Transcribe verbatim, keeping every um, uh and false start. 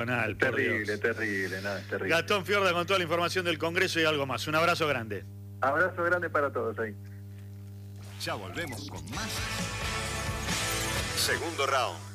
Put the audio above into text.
Nacional, por Terrible, Dios. terrible, nada, es terrible. Gastón Fiorda con toda la información del Congreso y algo más. Un abrazo grande. Abrazo grande para todos ahí. Ya volvemos con más. Segundo round.